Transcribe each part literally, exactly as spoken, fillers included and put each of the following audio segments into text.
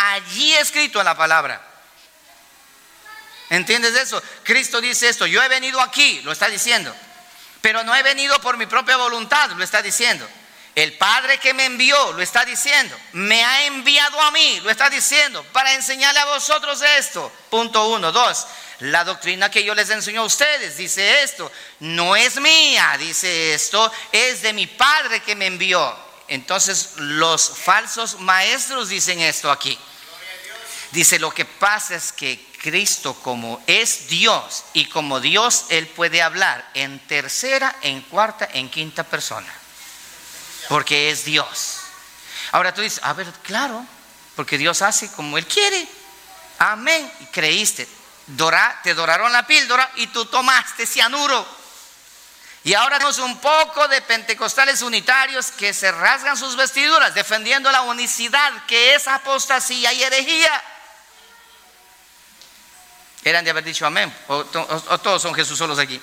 allí escrito en la palabra. ¿Entiendes eso? Cristo dice esto: yo he venido aquí, lo está diciendo, pero no he venido por mi propia voluntad, lo está diciendo. El Padre que me envió, lo está diciendo, me ha enviado a mí, lo está diciendo, para enseñarle a vosotros esto. Punto uno. Dos, la doctrina que yo les enseño a ustedes, dice esto, no es mía, dice esto, es de mi Padre que me envió. Entonces los falsos maestros dicen esto aquí. Dice: lo que pasa es que Cristo, como es Dios, y como Dios, Él puede hablar en tercera, en cuarta, en quinta persona, porque es Dios. Ahora tú dices: a ver, claro, porque Dios hace como Él quiere. Amén. Y creíste, Dora, te doraron la píldora y tú tomaste cianuro. Y ahora tenemos un poco de pentecostales unitarios que se rasgan sus vestiduras defendiendo la unicidad, que es apostasía y herejía. Eran de haber dicho amén, o, o, o todos son Jesús solos aquí.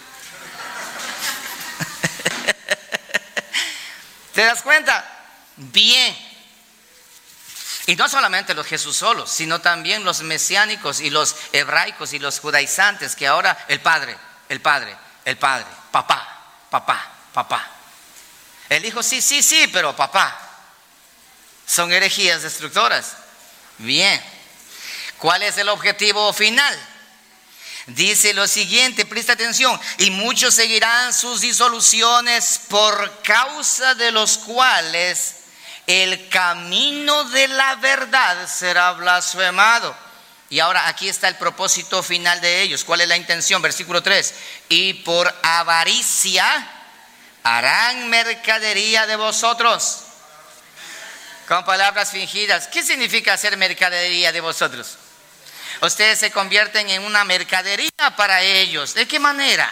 ¿Te das cuenta? Bien. Y no solamente los Jesús solos, sino también los mesiánicos y los hebraicos y los judaizantes, que ahora el Padre, el Padre, el Padre, papá, papá, papá. El Hijo sí, sí, sí, pero papá. Son herejías destructoras. Bien. ¿Cuál es el objetivo final? Dice lo siguiente, presta atención: y muchos seguirán sus disoluciones, por causa de los cuales el camino de la verdad será blasfemado. Y ahora aquí está el propósito final de ellos. ¿Cuál es la intención? Versículo tres: y por avaricia harán mercadería de vosotros, con palabras fingidas. ¿Qué significa hacer mercadería de vosotros? Ustedes se convierten en una mercadería para ellos. ¿De qué manera?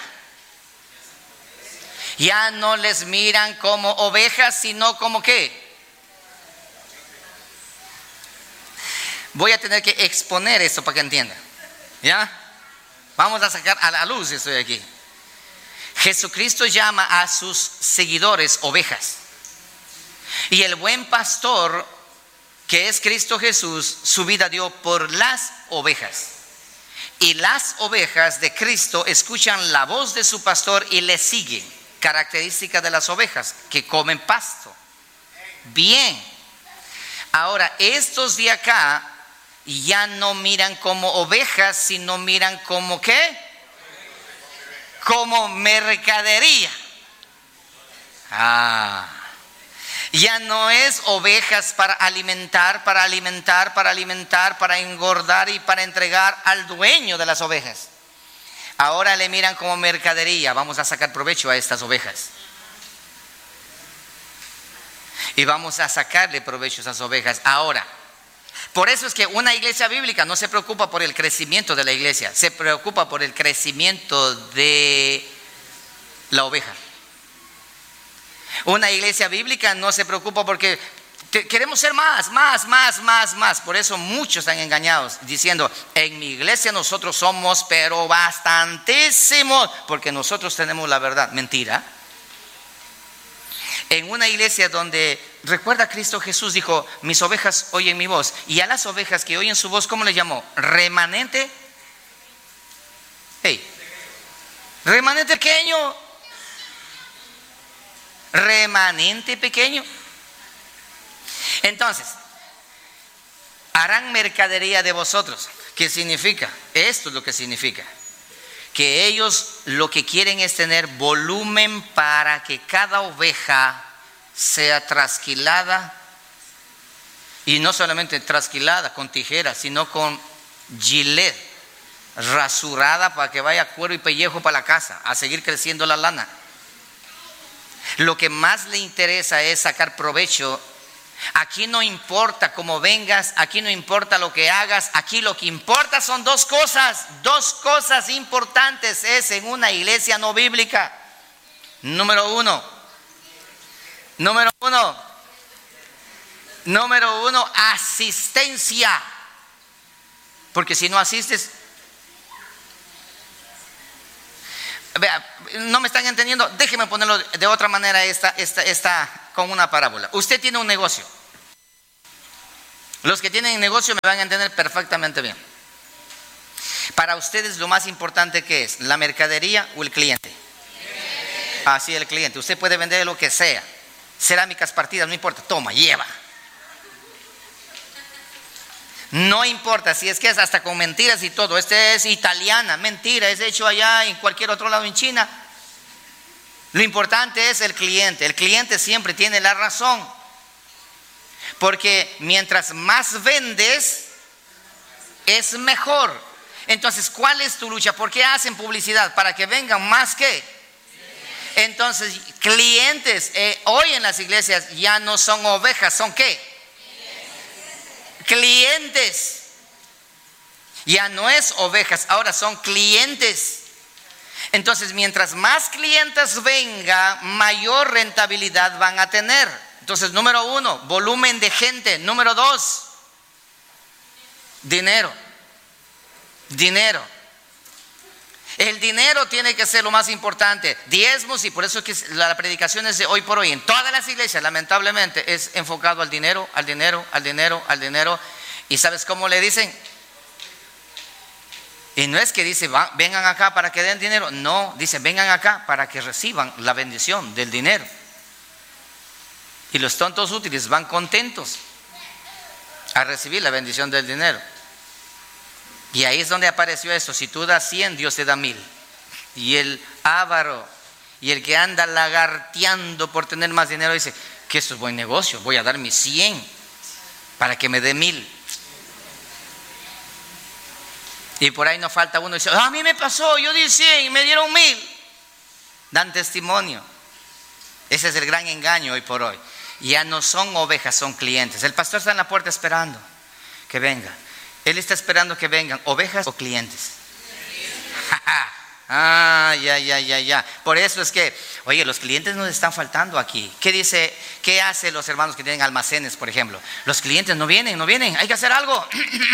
Ya no les miran como ovejas, sino como ¿qué? Voy a tener que exponer esto para que entiendan. ¿Ya? Vamos a sacar a la luz esto de aquí. Jesucristo llama a sus seguidores ovejas. Y el buen pastor, que es Cristo Jesús, su vida dio por las ovejas. Y las ovejas de Cristo escuchan la voz de su pastor y le siguen. Característica de las ovejas, que comen pasto. Bien. Ahora, estos de acá ya no miran como ovejas, sino miran como ¿qué? Como mercadería. Ah. Ya no es ovejas para alimentar, para alimentar, para alimentar, para engordar y para entregar al dueño de las ovejas. Ahora le miran como mercadería. Vamos a sacar provecho a estas ovejas. Y vamos a sacarle provecho a esas ovejas. Ahora, por eso es que una iglesia bíblica no se preocupa por el crecimiento de la iglesia, se preocupa por el crecimiento de la oveja. Una iglesia bíblica no se preocupa porque te, queremos ser más, más, más, más, más. Por eso muchos están engañados diciendo: en mi iglesia nosotros somos pero bastantísimos, porque nosotros tenemos la verdad. Mentira. En una iglesia donde, recuerda, Cristo Jesús dijo: mis ovejas oyen mi voz. Y a las ovejas que oyen su voz, ¿cómo le llamó? Remanente. Hey, remanente pequeño. Remanente pequeño. Entonces, harán mercadería de vosotros. ¿Qué significa? Esto es lo que significa: que ellos lo que quieren es tener volumen para que cada oveja sea trasquilada, y no solamente trasquilada con tijeras, sino con gilet, rasurada para que vaya cuero y pellejo para la casa, a seguir creciendo la lana. Lo que más le interesa es sacar provecho. Aquí no importa cómo vengas, aquí no importa lo que hagas, aquí lo que importa son dos cosas, dos cosas importantes es en una iglesia no bíblica. Número uno, número uno, número uno, asistencia. Porque si no asistes, vea, no me están entendiendo. Déjenme ponerlo de otra manera, esta, esta, esta, con una parábola. Usted tiene un negocio. Los que tienen negocio me van a entender perfectamente bien. Para ustedes lo más importante que es, ¿la mercadería o el cliente? Así, el cliente. Usted puede vender lo que sea, cerámicas partidas, no importa, toma, lleva. No importa si es que es hasta con mentiras y todo. Este es italiana, mentira, es hecho allá en cualquier otro lado en China. Lo importante es el cliente. El cliente siempre tiene la razón, porque mientras más vendes es mejor. Entonces, ¿cuál es tu lucha? ¿Por qué hacen publicidad? Para que vengan más que. Entonces, clientes, eh, hoy en las iglesias ya no son ovejas, ¿son qué? Clientes. Ya no es ovejas, ahora son clientes. Entonces, mientras más clientes venga, mayor rentabilidad van a tener. Entonces, número uno, volumen de gente. Número dos, dinero. Dinero. El dinero tiene que ser lo más importante. Diezmos, y por eso es que la predicación es de hoy por hoy en todas las iglesias, lamentablemente, es enfocado al dinero, al dinero, al dinero, al dinero. ¿Y sabes cómo le dicen? Y no es que dice, va, vengan acá para que den dinero. No, dice, vengan acá para que reciban la bendición del dinero. Y los tontos útiles van contentos a recibir la bendición del dinero. Y ahí es donde apareció eso: si tú das cien, Dios te da mil. Y el avaro y el que anda lagarteando por tener más dinero dice que eso es buen negocio, voy a dar mis cien para que me dé mil. Y por ahí no falta uno y dice, a mí me pasó, yo di cien y me dieron mil. Dan testimonio. Ese es el gran engaño hoy por hoy. Ya no son ovejas, son clientes. El pastor está en la puerta esperando que venga. Él está esperando que vengan ovejas o clientes. Ah, ya, ya, ya, ya. Por eso es que, oye, los clientes nos están faltando aquí. ¿Qué dice? ¿Qué hacen los hermanos que tienen almacenes, por ejemplo? Los clientes no vienen, no vienen. Hay que hacer algo.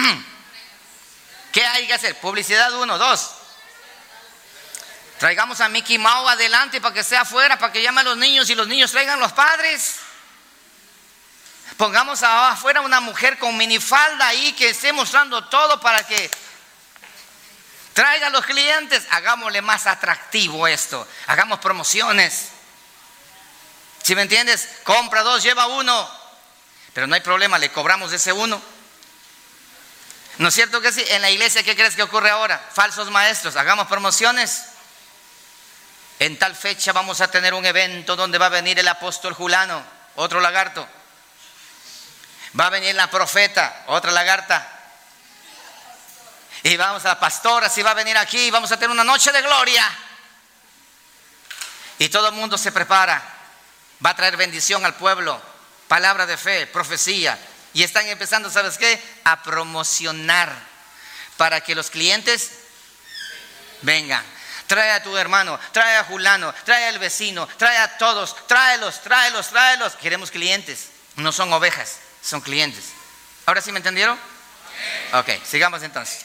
¿Qué hay que hacer? Publicidad uno, dos. Traigamos a Mickey Mouse adelante para que esté afuera, para que llame a los niños y los niños traigan a los padres. Pongamos afuera una mujer con minifalda ahí que esté mostrando todo para que traiga a los clientes. Hagámosle más atractivo esto. Hagamos promociones. ¿Sí me entiendes? Compra dos, lleva uno. Pero no hay problema, le cobramos de ese uno. ¿No es cierto que sí? En la iglesia, ¿qué crees que ocurre ahora? Falsos maestros. Hagamos promociones. En tal fecha vamos a tener un evento donde va a venir el apóstol Julano, otro lagarto. Va a venir la profeta, otra lagarta. Y vamos a la pastora, si va a venir aquí, y vamos a tener una noche de gloria. Y todo el mundo se prepara. Va a traer bendición al pueblo, palabra de fe, profecía. Y están empezando, ¿sabes qué? A promocionar para que los clientes vengan. Trae a tu hermano, trae a Julano, trae al vecino, trae a todos, tráelos, tráelos, tráelos. Queremos clientes, no son ovejas, son clientes. ¿Ahora sí me entendieron? Ok, sigamos entonces.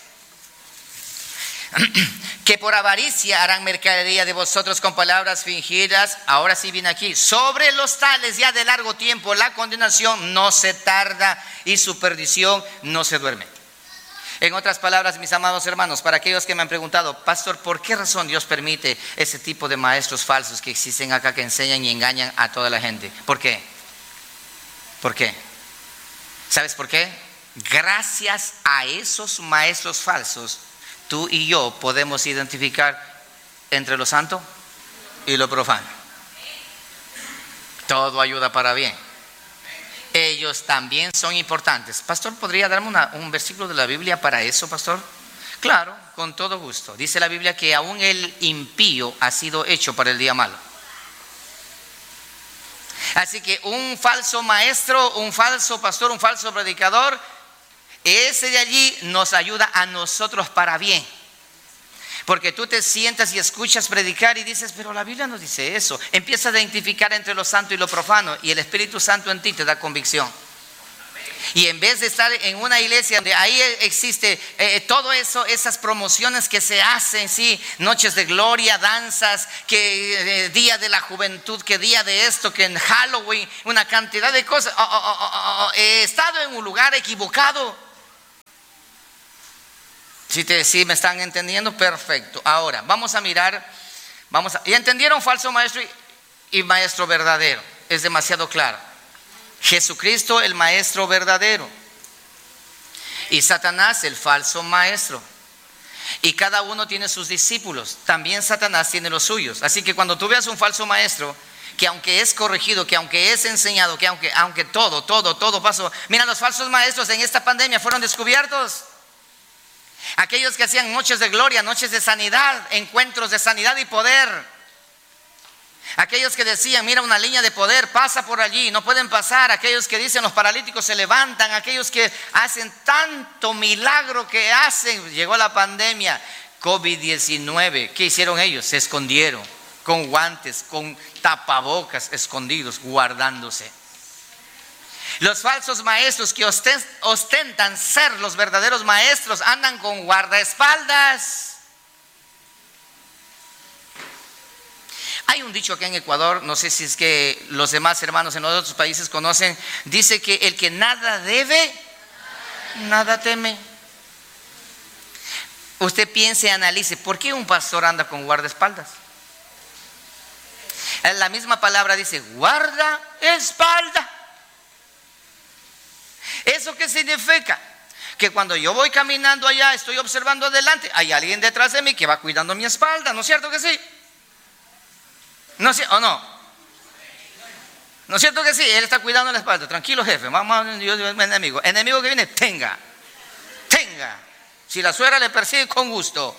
Que por avaricia harán mercadería de vosotros con palabras fingidas. Ahora sí viene aquí. Sobre los tales ya de largo tiempo la condenación no se tarda y su perdición no se duerme. En otras palabras, mis amados hermanos, para aquellos que me han preguntado, pastor, ¿por qué razón Dios permite ese tipo de maestros falsos que existen acá, que enseñan y engañan a toda la gente? ¿Por qué? ¿Por qué? ¿Sabes por qué? Gracias a esos maestros falsos, tú y yo podemos identificar entre lo santo y lo profano. Todo ayuda para bien. Ellos también son importantes. Pastor, ¿podría darme una, un versículo de la Biblia para eso, pastor? Claro, con todo gusto. Dice la Biblia que aún el impío ha sido hecho para el día malo. Así que un falso maestro, un falso pastor, un falso predicador, ese de allí nos ayuda a nosotros para bien. Porque tú te sientas y escuchas predicar y dices, pero la Biblia no dice eso. Empiezas a identificar entre lo santo y lo profano y el Espíritu Santo en ti te da convicción. Y en vez de estar en una iglesia donde ahí existe eh, todo eso, esas promociones que se hacen, sí, noches de gloria, danzas, que eh, día de la juventud, que día de esto, que en Halloween, una cantidad de cosas. Oh, oh, oh, oh, oh, he estado en un lugar equivocado. Si te, si me están entendiendo, perfecto. Ahora, vamos a mirar, vamos a, ¿ya entendieron falso maestro y, y maestro verdadero? Es demasiado claro. Jesucristo el maestro verdadero y Satanás el falso maestro, y cada uno tiene sus discípulos. También Satanás tiene los suyos. Así que cuando tú veas un falso maestro, que aunque es corregido, que aunque es enseñado, que aunque, aunque todo, todo, todo pasó. Mira, los falsos maestros en esta pandemia fueron descubiertos. Aquellos que hacían noches de gloria, noches de sanidad, encuentros de sanidad y poder. Aquellos que decían, mira, una línea de poder pasa por allí, no pueden pasar. Aquellos que dicen los paralíticos se levantan. Aquellos que hacen tanto milagro que hacen. Llegó la pandemia, COVID diecinueve. ¿Qué hicieron ellos? Se escondieron con guantes, con tapabocas, escondidos, guardándose. Los falsos maestros que ostentan ser los verdaderos maestros andan con guardaespaldas. Hay un dicho aquí en Ecuador, no sé si es que los demás hermanos en otros países conocen, dice que el que nada debe, nada teme. Usted piense y analice, ¿por qué un pastor anda con guardaespaldas? La misma palabra dice guardaespaldas. ¿Eso qué significa? Que cuando yo voy caminando allá, estoy observando adelante, hay alguien detrás de mí que va cuidando mi espalda, ¿no es cierto que sí? ¿No es cierto o no? ¿No es cierto que sí? Él está cuidando la espalda. Tranquilo, jefe, vamos a Dios, enemigo. Enemigo que viene, tenga, tenga. Si la suegra le persigue, con gusto.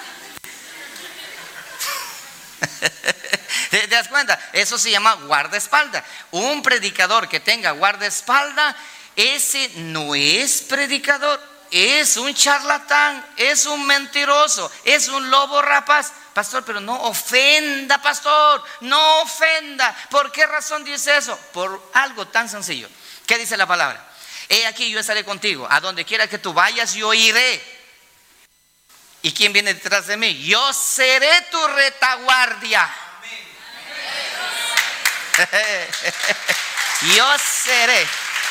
¿Te das cuenta? Eso se llama guardaespaldas. Un predicador que tenga guardaespaldas, ese no es predicador, es un charlatán, es un mentiroso, es un lobo rapaz. Pastor, pero no ofenda, pastor, no ofenda. ¿Por qué razón dice eso? Por algo tan sencillo. ¿Qué dice la palabra? He aquí, yo estaré contigo, a donde quiera que tú vayas, yo iré. ¿Y quién viene detrás de mí? Yo seré tu retaguardia. Yo seré.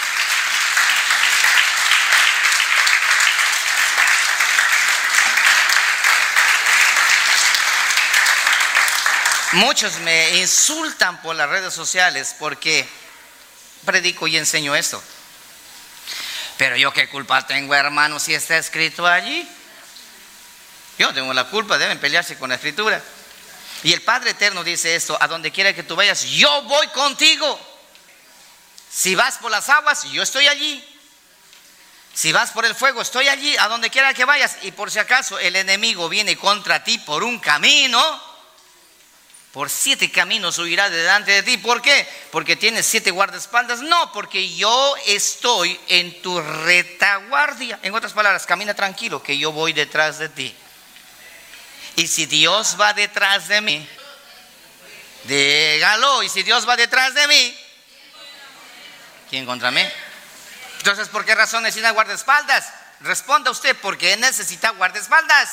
Muchos me insultan por las redes sociales porque predico y enseño esto. Pero yo qué culpa tengo, hermano, si está escrito allí. Yo no tengo la culpa, deben pelearse con la escritura. Y el Padre Eterno dice esto: a donde quiera que tú vayas, yo voy contigo. Si vas por las aguas, yo estoy allí. Si vas por el fuego, estoy allí, a donde quiera que vayas. Y por si acaso el enemigo viene contra ti por un camino, por siete caminos huirá delante de ti. ¿Por qué? Porque tienes siete guardaespaldas. No, porque yo estoy en tu retaguardia. En otras palabras, camina tranquilo, que yo voy detrás de ti. Y si Dios va detrás de mí, dígalo. Y si Dios va detrás de mí, ¿quién contra mí? Entonces, ¿por qué razón necesita guardaespaldas? Responda usted, ¿por qué necesita guardaespaldas?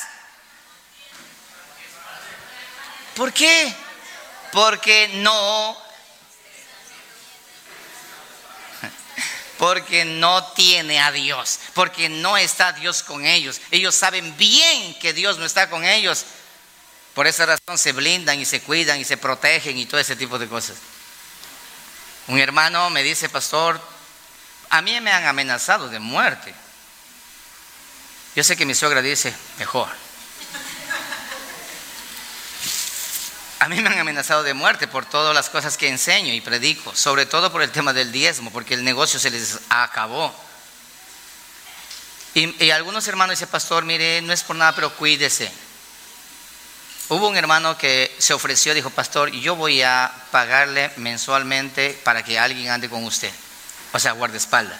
¿Por qué? Porque no, porque no tiene a Dios, porque no está Dios con ellos. Ellos saben bien que Dios no está con ellos. Por esa razón se blindan y se cuidan y se protegen y todo ese tipo de cosas. Un hermano me dice: pastor, a mí me han amenazado de muerte. Yo sé que mi suegra dice: mejor. A mí me han amenazado de muerte por todas las cosas que enseño y predico, sobre todo por el tema del diezmo, porque el negocio se les acabó. Y, y algunos hermanos dicen: pastor, mire, no es por nada, pero cuídese. Hubo un hermano que se ofreció, dijo: pastor, yo voy a pagarle mensualmente para que alguien ande con usted. O sea, guardaespaldas.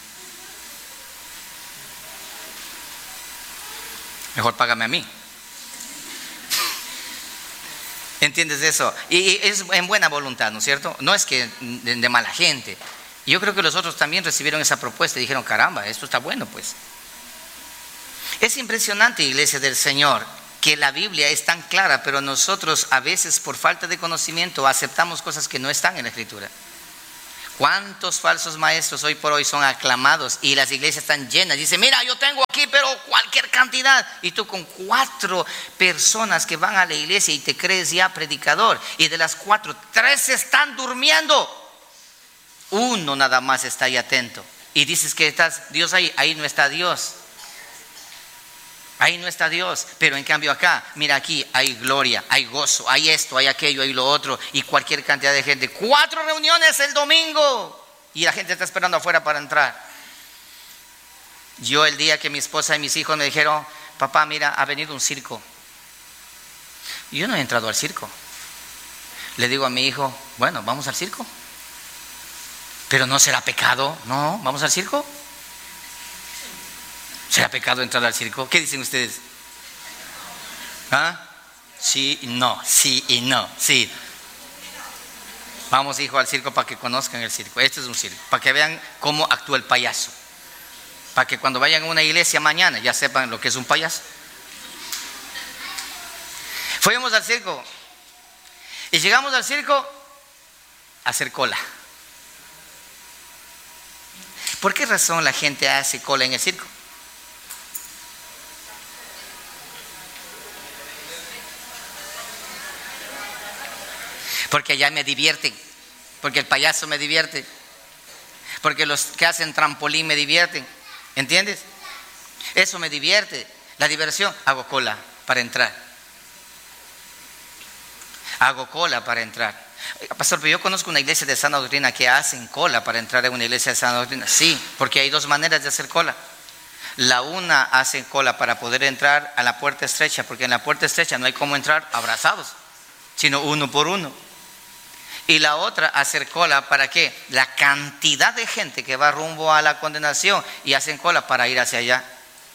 Mejor págame a mí. ¿Entiendes eso? Y es en buena voluntad, ¿no es cierto? No es que de, de mala gente, Y yo creo que los otros también recibieron esa propuesta y dijeron, caramba, esto está bueno pues. Es impresionante, iglesia del Señor, que la Biblia es tan clara, pero nosotros a veces por falta de conocimiento aceptamos cosas que no están en la Escritura. ¿Cuántos falsos maestros hoy por hoy son aclamados y las iglesias están llenas? Dice, mira, yo tengo aquí pero cualquier cantidad, y tú con cuatro personas que van a la iglesia y te crees ya predicador, y de las cuatro, tres están durmiendo, uno nada más está ahí atento, y dices que estás Dios ahí. Ahí no está Dios. Ahí no está Dios, pero en cambio acá, mira, aquí hay gloria, hay gozo, hay esto, hay aquello, hay lo otro, y cualquier cantidad de gente. Cuatro reuniones el domingo y la gente está esperando afuera para entrar. Yo el día que mi esposa y mis hijos me dijeron, papá, mira, ha venido un circo. Yo no he entrado al circo. Le digo a mi hijo, bueno, vamos al circo. Pero no será pecado, no, vamos al circo. ¿Será pecado entrar al circo? ¿Qué dicen ustedes? ¿Ah? Sí y no, sí y no, sí. Vamos, hijo, al circo para que conozcan el circo. Este es un circo, para que vean cómo actúa el payaso. Para que cuando vayan a una iglesia mañana ya sepan lo que es un payaso. Fuimos al circo y llegamos al circo a hacer cola. ¿Por qué razón la gente hace cola en el circo? Porque allá me divierten, porque el payaso me divierte, porque los que hacen trampolín me divierten, ¿entiendes? Eso me divierte, la diversión. Hago cola para entrar, hago cola para entrar. Pastor, pero yo conozco una iglesia de sana doctrina que hacen cola para entrar en una iglesia de sana doctrina. Sí, porque hay dos maneras de hacer cola. La una, hacen cola para poder entrar a la puerta estrecha, porque en la puerta estrecha no hay cómo entrar abrazados, sino uno por uno. Y la otra, hacer cola para qué, la cantidad de gente que va rumbo a la condenación, y hacen cola para ir hacia allá.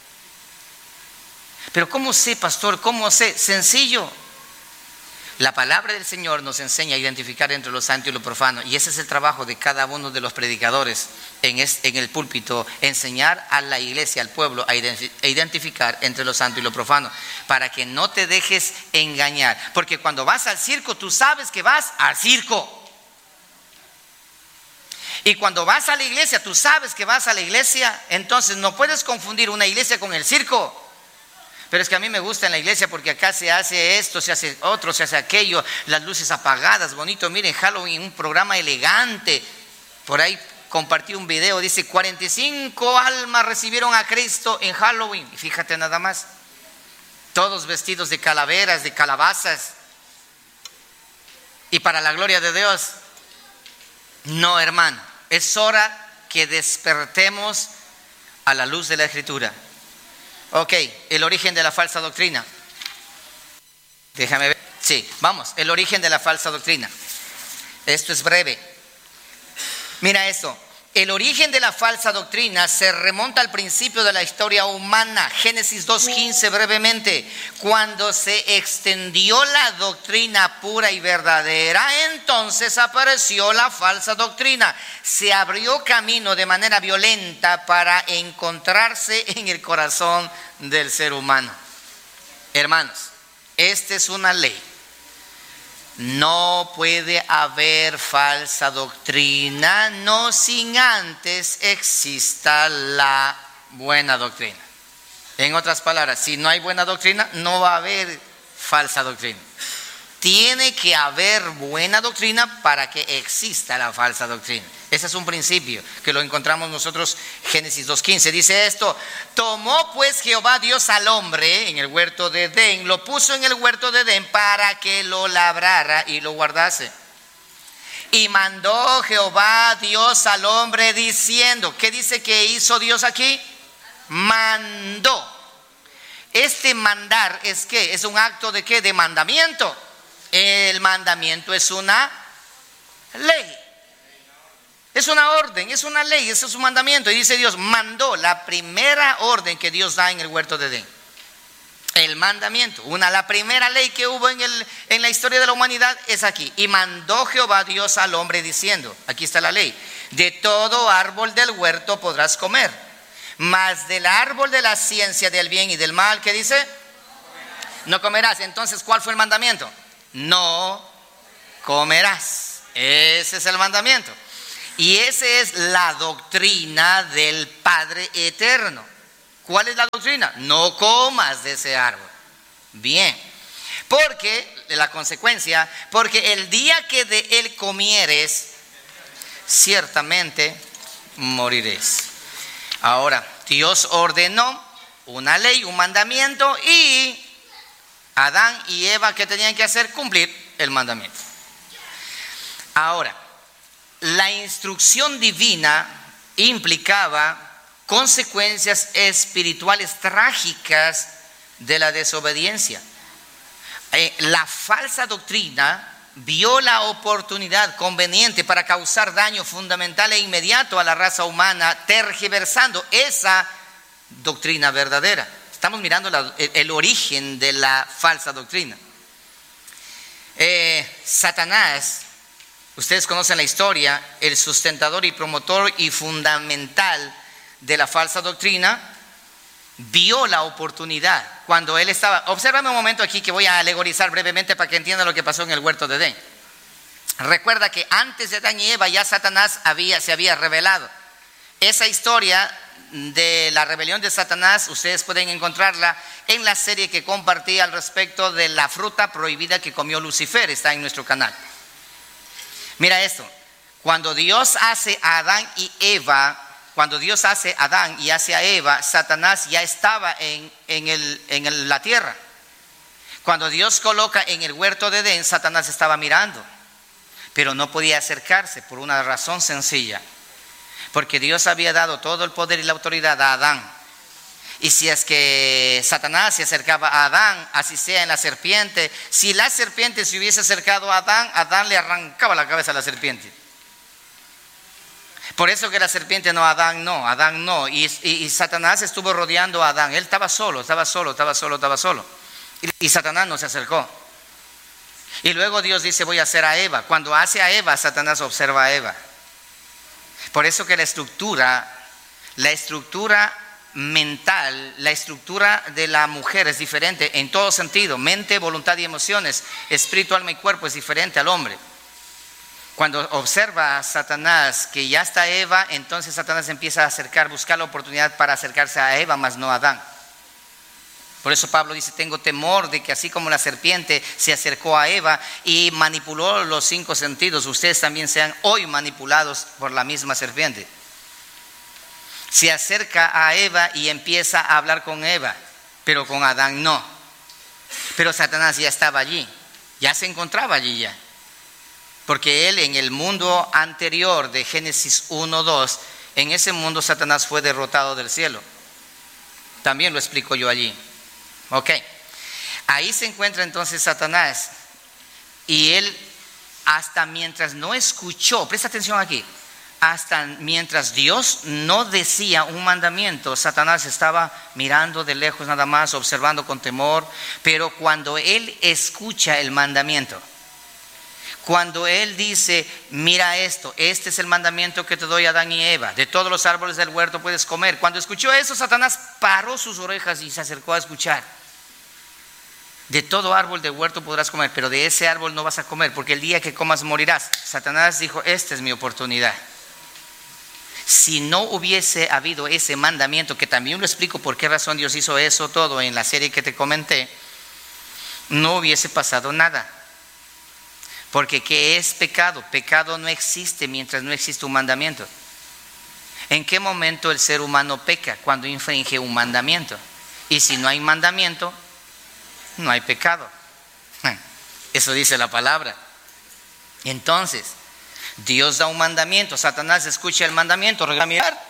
Pero ¿cómo sé, pastor? ¿Cómo sé? Sencillo. La palabra del Señor nos enseña a identificar entre lo santo y lo profano, y ese es el trabajo de cada uno de los predicadores en, este, en el púlpito, enseñar a la iglesia, al pueblo, a identificar entre lo santo y lo profano, para que no te dejes engañar. Porque cuando vas al circo, tú sabes que vas al circo. Y cuando vas a la iglesia, tú sabes que vas a la iglesia. Entonces no puedes confundir una iglesia con el circo. Pero es que a mí me gusta en la iglesia porque acá se hace esto, se hace otro, se hace aquello, las luces apagadas, bonito. Miren, Halloween, un programa elegante. Por ahí compartí un video, dice cuarenta y cinco almas recibieron a Cristo en Halloween. Y fíjate nada más, todos vestidos de calaveras, de calabazas. Y para la gloria de Dios, no, hermano, es hora que despertemos a la luz de la Escritura. Ok, el origen de la falsa doctrina. Déjame ver. Sí, vamos, el origen de la falsa doctrina. Esto es breve. Mira esto. El origen de la falsa doctrina se remonta al principio de la historia humana. Génesis dos quince brevemente. Cuando se extendió la doctrina pura y verdadera, entonces apareció la falsa doctrina. Se abrió camino de manera violenta para encontrarse en el corazón del ser humano. Hermanos, esta es una ley. No puede haber falsa doctrina, no sin antes exista la buena doctrina. En otras palabras, si no hay buena doctrina, no va a haber falsa doctrina. Tiene que haber buena doctrina para que exista la falsa doctrina. Ese es un principio que lo encontramos nosotros, Génesis dos quince. Dice esto: tomó pues Jehová Dios al hombre en el huerto de Edén, lo puso en el huerto de Edén para que lo labrara y lo guardase. Y mandó Jehová Dios al hombre diciendo, ¿qué dice que hizo Dios aquí? Mandó. Este mandar es ¿qué? Es un acto de ¿qué? De mandamiento. El mandamiento es una ley. Es una orden, es una ley, ese es un mandamiento. Y dice Dios, mandó, la primera orden que Dios da en el huerto de Edén. El el mandamiento. Una, la primera ley que hubo en, el, en la historia de la humanidad es aquí. Y mandó Jehová Dios al hombre diciendo, aquí está la ley: de todo árbol del huerto podrás comer, mas del árbol de la ciencia del bien y del mal, ¿qué dice? No comerás. Entonces, ¿cuál fue el mandamiento? No comerás. Ese es el mandamiento. Y esa es la doctrina del Padre eterno. ¿Cuál es la doctrina? No comas de ese árbol. Bien. Porque, la consecuencia, porque el día que de él comieres, ciertamente moriréis. Ahora, Dios ordenó una ley, un mandamiento, y Adán y Eva, ¿qué tenían que hacer? Cumplir el mandamiento. Ahora, la instrucción divina implicaba consecuencias espirituales trágicas de la desobediencia. Eh, la falsa doctrina vio la oportunidad conveniente para causar daño fundamental e inmediato a la raza humana, tergiversando esa doctrina verdadera. Estamos mirando la, el, el origen de la falsa doctrina. Eh, Satanás, ustedes conocen la historia, el sustentador y promotor y fundamental de la falsa doctrina, vio la oportunidad cuando él estaba. Obsérvame un momento aquí que voy a alegorizar brevemente para que entiendan lo que pasó en el huerto de Edén. Recuerda que antes de Adán y Eva ya Satanás había, se había revelado. Esa historia de la rebelión de Satanás, ustedes pueden encontrarla en la serie que compartí al respecto de la fruta prohibida que comió Lucifer. Está en nuestro canal. Mira esto: cuando Dios hace a Adán y Eva, cuando Dios hace a Adán y hace a Eva, Satanás ya estaba en, en, el, en el, la tierra. Cuando Dios coloca en el huerto de Edén, Satanás estaba mirando, pero no podía acercarse por una razón sencilla: porque Dios había dado todo el poder y la autoridad a Adán. Y si es que Satanás se acercaba a Adán, así sea en la serpiente, si la serpiente se hubiese acercado a Adán, Adán le arrancaba la cabeza a la serpiente. Por eso que la serpiente no, Adán no, Adán no. Y, y, y Satanás estuvo rodeando a Adán. Él estaba solo, estaba solo, estaba solo, estaba solo. Y, y Satanás no se acercó. Y luego Dios dice: voy a hacer a Eva. Cuando hace a Eva, Satanás observa a Eva. Por eso que la estructura, la estructura mental, la estructura de la mujer es diferente en todo sentido. Mente, voluntad y emociones, espíritu, alma y cuerpo es diferente al hombre. Cuando observa a Satanás que ya está Eva, entonces Satanás empieza a acercar, buscar la oportunidad para acercarse a Eva, mas no a Adán. Por eso Pablo dice: tengo temor de que así como la serpiente se acercó a Eva y manipuló los cinco sentidos, ustedes también sean hoy manipulados por la misma serpiente. Se acerca a Eva y empieza a hablar con Eva, pero con Adán no. Pero Satanás ya estaba allí, ya se encontraba allí ya. Porque él, en el mundo anterior de Génesis uno dos, en ese mundo Satanás fue derrotado del cielo. También lo explico yo allí. Ok. Ahí se encuentra entonces Satanás. Y él, hasta mientras no escuchó, presta atención aquí, hasta mientras Dios no decía un mandamiento, Satanás estaba mirando de lejos nada más, observando con temor. Pero cuando él escucha el mandamiento, cuando él dice: mira esto, este es el mandamiento que te doy a Adán y Eva, de todos los árboles del huerto puedes comer. Cuando escuchó eso, Satanás paró sus orejas y se acercó a escuchar. De todo árbol del huerto podrás comer, pero de ese árbol no vas a comer, porque el día que comas morirás. Satanás dijo: esta es mi oportunidad. Si no hubiese habido ese mandamiento, que también lo explico por qué razón Dios hizo eso todo en la serie que te comenté, no hubiese pasado nada. Porque ¿qué es pecado? Pecado no existe mientras no existe un mandamiento. ¿En qué momento el ser humano peca? Cuando infringe un mandamiento. Y si no hay mandamiento, no hay pecado. Eso dice la palabra. Entonces, Dios da un mandamiento, Satanás escucha el mandamiento, regresa a mirar.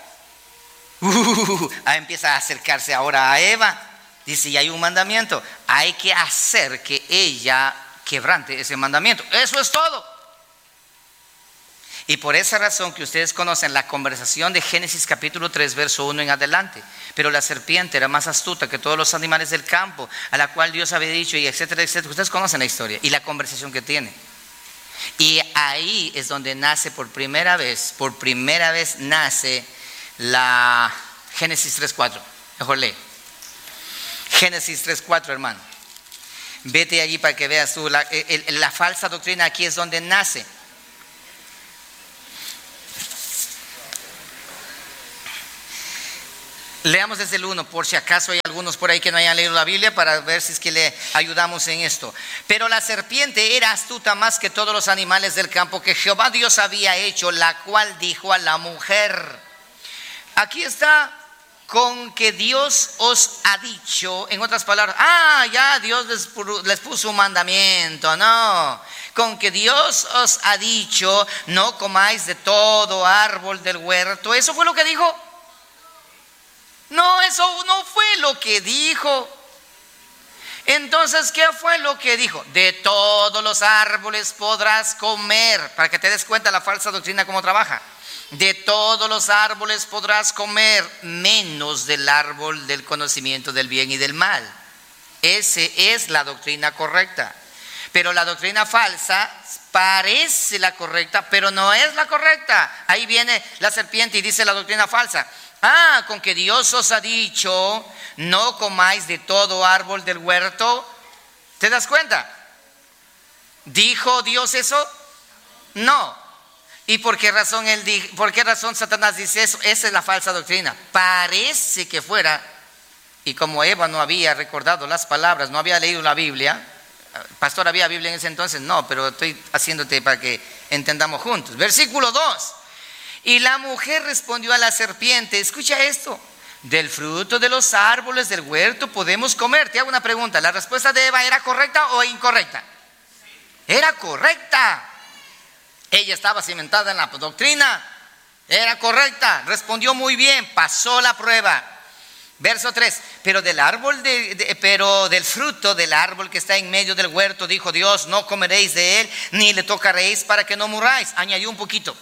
Uh, ah, empieza a acercarse ahora a Eva. Dice: ya hay un mandamiento, hay que hacer que ella quebrante ese mandamiento. Eso es todo. Y por esa razón que ustedes conocen la conversación de Génesis capítulo tres, verso uno en adelante. Pero la serpiente era más astuta que todos los animales del campo, a la cual Dios había dicho, y etcétera, etcétera. Ustedes conocen la historia y la conversación que tiene. Y ahí es donde nace por primera vez, por primera vez nace la Génesis tres cuatro. Mejor lee. Génesis tres cuatro, hermano. Vete allí para que veas tú. La, el, la falsa doctrina aquí es donde nace. Leamos desde el uno, por si acaso hay algunos por ahí que no hayan leído la Biblia, para ver si es que le ayudamos en esto. Pero la serpiente era astuta más que todos los animales del campo que Jehová Dios había hecho, la cual dijo a la mujer. Aquí está, con que Dios os ha dicho, en otras palabras, ah, ya Dios les, les puso un mandamiento, no. Con que Dios os ha dicho, no comáis de todo árbol del huerto. ¿Eso fue lo que dijo? No, eso no fue lo que dijo. Entonces, ¿qué fue lo que dijo? De todos los árboles podrás comer. Para que te des cuenta la falsa doctrina cómo trabaja. De todos los árboles podrás comer, menos del árbol del conocimiento del bien y del mal. Esa es la doctrina correcta. Pero la doctrina falsa parece la correcta, pero no es la correcta. Ahí viene la serpiente y dice la doctrina falsa. Ah, con que Dios os ha dicho, no comáis de todo árbol del huerto. ¿Te das cuenta? ¿Dijo Dios eso? No. ¿Y por qué razón él dijo, por qué razón Satanás dice eso? Esa es la falsa doctrina. Parece que fuera, y como Eva no había recordado las palabras, no había leído la Biblia. Pastor, ¿había Biblia en ese entonces? No, pero estoy haciéndote para que entendamos juntos. Versículo dos. Y la mujer respondió a la serpiente, escucha esto, del fruto de los árboles del huerto podemos comer. Te hago una pregunta, ¿la respuesta de Eva era correcta o incorrecta? Era correcta. Ella estaba cimentada en la doctrina, era correcta, respondió muy bien, pasó la prueba. Verso tres, pero del árbol de, de, pero del fruto del árbol que está en medio del huerto, dijo Dios, no comeréis de él, ni le tocaréis para que no muráis. Añadió un poquito.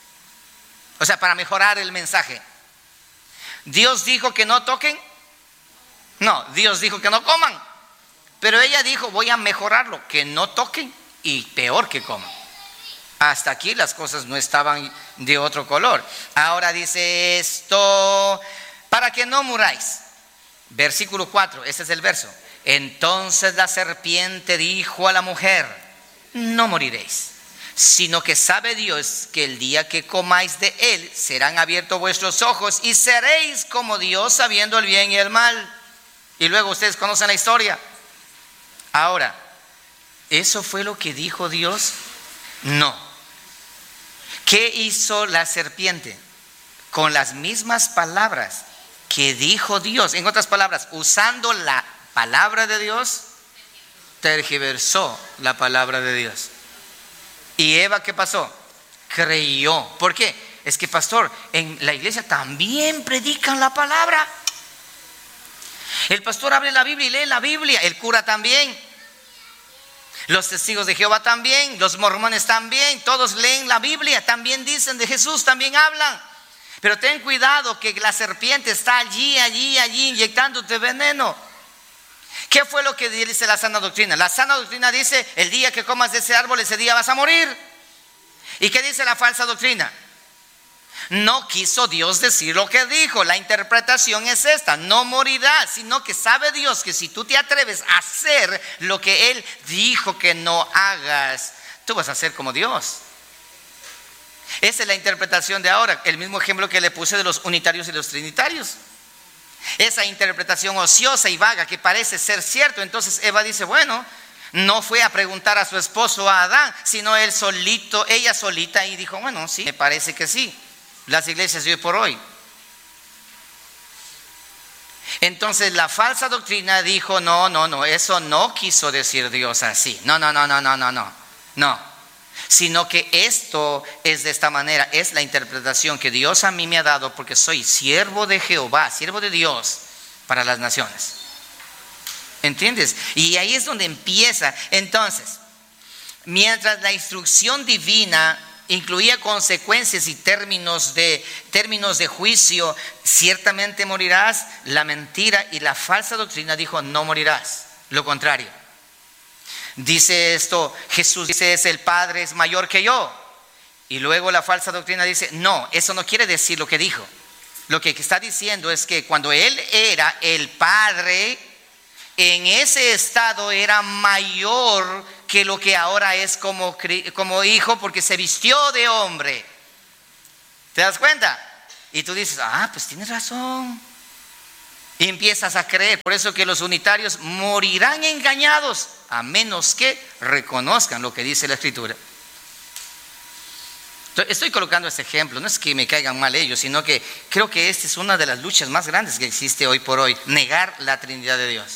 O sea, para mejorar el mensaje. ¿Dios dijo que no toquen? No, Dios dijo que no coman. Pero ella dijo, voy a mejorarlo, que no toquen y peor que coman. Hasta aquí las cosas no estaban de otro color. Ahora dice esto, para que no muráis. Versículo cuatro, ese es el verso. Entonces la serpiente dijo a la mujer, no moriréis, sino que sabe Dios que el día que comáis de él serán abiertos vuestros ojos y seréis como Dios sabiendo el bien y el mal. Y luego ustedes conocen la historia. Ahora, ¿eso fue lo que dijo Dios? No. ¿Qué hizo la serpiente? Con las mismas palabras que dijo Dios, en otras palabras, usando la palabra de Dios, tergiversó la palabra de Dios. ¿Y Eva qué pasó? Creyó. ¿Por qué? Es que, pastor, en la iglesia también predican la palabra. El pastor abre la Biblia y lee la Biblia. El cura también. Los testigos de Jehová también. Los mormones también. Todos leen la Biblia. También dicen de Jesús, también hablan. Pero ten cuidado que la serpiente está allí, allí, allí inyectándote veneno. ¿Qué fue lo que dice la sana doctrina? La sana doctrina dice, el día que comas de ese árbol, ese día vas a morir. ¿Y qué dice la falsa doctrina? No quiso Dios decir lo que dijo. La interpretación es esta, no morirás, sino que sabe Dios que si tú te atreves a hacer lo que Él dijo que no hagas, tú vas a ser como Dios. Esa es la interpretación de ahora, el mismo ejemplo que le puse de los unitarios y los trinitarios. Esa interpretación ociosa y vaga que parece ser cierto. Entonces Eva dice, bueno, no fue a preguntar a su esposo, a Adán, sino él solito, ella solita, y dijo, bueno, sí, me parece que sí. Las iglesias de hoy por hoy. Entonces la falsa doctrina dijo, no, no, no, eso no quiso decir Dios así. No, no, no, no, no, no, no, no. Sino que esto es de esta manera, es la interpretación que Dios a mí me ha dado porque soy siervo de Jehová, siervo de Dios para las naciones. ¿Entiendes? Y ahí es donde empieza. Entonces, mientras la instrucción divina incluía consecuencias y términos de, términos de juicio. Ciertamente morirás. La mentira y la falsa doctrina dijo, no morirás. Lo contrario. Dice esto, Jesús dice, es el Padre es mayor que yo. Y luego la falsa doctrina dice, no, eso no quiere decir lo que dijo. Lo que está diciendo es que cuando Él era el Padre, en ese estado era mayor que lo que ahora es como, como hijo, porque se vistió de hombre. ¿Te das cuenta? Y tú dices, ah, pues tienes razón. Y empiezas a creer. Por eso que los unitarios morirán engañados, a menos que reconozcan lo que dice la Escritura. Estoy colocando este ejemplo, no es que me caigan mal ellos, sino que creo que esta es una de las luchas más grandes que existe hoy por hoy, negar la Trinidad de Dios.